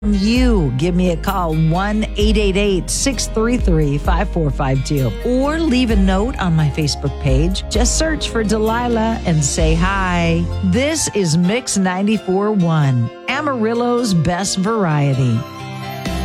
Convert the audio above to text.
You give me a call, 1-888-633-5452, or leave a note on my Facebook page. Just search for Delilah and say hi. This is Mix 94.1, Amarillo's best variety.